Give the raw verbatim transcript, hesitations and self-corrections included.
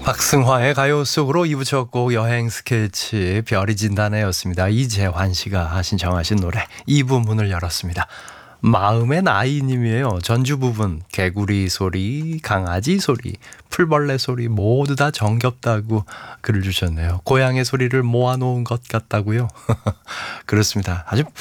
박승화의 가요 속으로 이 부 첫 곡 여행 스케치 별이 진다네였습니다. 이재환 씨가 신청하신 노래 이 부 문을 열었습니다. 마음의 나이님이에요. 전주 부분 개구리 소리, 강아지 소리, 풀벌레 소리 모두 다 정겹다고 글을 주셨네요. 고향의 소리를 모아놓은 것 같다고요. 그렇습니다. 아주